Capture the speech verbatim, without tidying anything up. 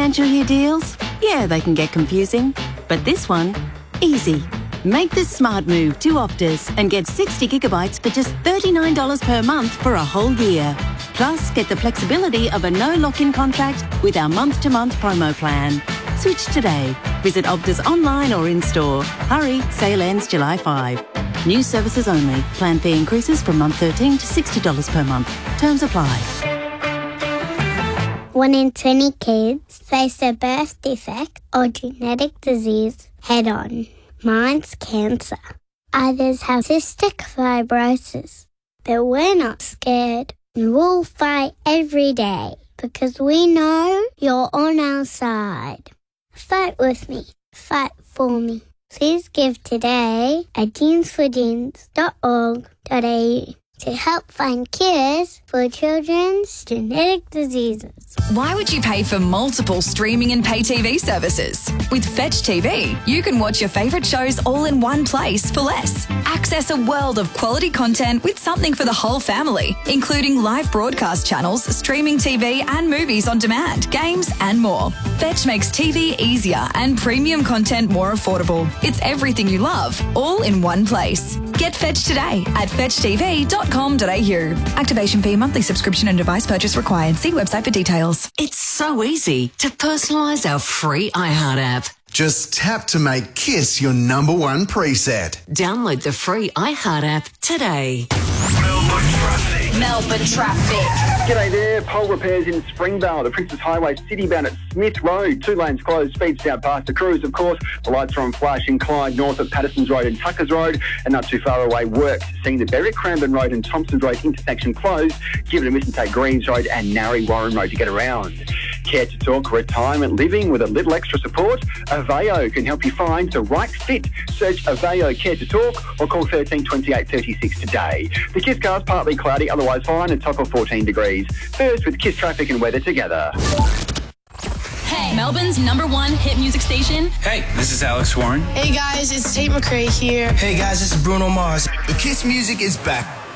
Financial year deals? Yeah, they can get confusing. But this one, easy. Make the smart move to Optus and get sixty gigabytes for just thirty-nine dollars per month for a whole year. Plus, get the flexibility of a no lock-in contract with our month-to-month promo plan. Switch today. Visit Optus online or in-store. Hurry, sale ends July fifth. New services only. Plan fee increases from month thirteen to sixty dollars per month. Terms apply. One in twenty kids face a birth defect or genetic disease head-on. Mine's cancer. Others have cystic fibrosis. But we're not scared. We'll fight every day because we know you're on our side. Fight with me. Fight for me. Please give today at jeans for jeans dot org dot a u to help find cures for children's genetic diseases. Why would you pay for multiple streaming and pay T V services? With Fetch T V, you can watch your favourite shows all in one place for less. Access a world of quality content with something for the whole family, including live broadcast channels, streaming T V and movies on demand, games and more. Fetch makes T V easier and premium content more affordable. It's everything you love, all in one place. Get Fetch today at fetch t v dot com dot a u. Activation fee, monthly subscription and device purchase required. See website for details. It's so easy to personalise our free iHeart app. Just tap to make Kiss your number one preset. Download the free iHeart app today. Melbourne traffic. Melbourne traffic. G'day there. Pole repairs in Springvale. The Princess Highway City bound at Smith Road. Two lanes closed. Speeds down past the Cruise, of course. The lights are on flash in Clyde, north of Patterson's Road and Tuckers Road. And not too far away, works. Seeing the Berwick Cranbourne Road and Thompson's Road intersection closed. Give it a miss and take Greaves Road and Narry Warren Road to get around. Care to Talk retirement living with a little extra support? Aveo can help you find the right fit. Search Aveo Care to Talk or call thirteen twenty-eight thirty-six today. The Kiss car's partly cloudy, otherwise fine, at top of fourteen degrees. First with Kiss traffic and weather together. Hey, Melbourne's number one hit music station. Hey, this is Alex Warren. Hey guys, it's Tate McRae here. Hey guys, this is Bruno Mars. The Kiss music is back.